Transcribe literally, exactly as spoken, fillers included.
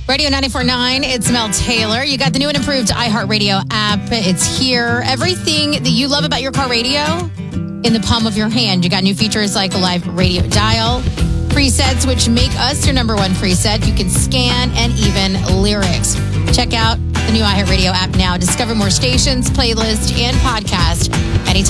Radio ninety-four point nine, it's Mel Taylor. You got the new and improved iHeartRadio app. It's here. Everything that you love about your car radio in the palm of your hand. You got new features like a live radio dial, presets, which make us your number one preset. You can scan and even lyrics. Check out the new iHeartRadio app now. Discover more stations, playlists, and podcasts anytime.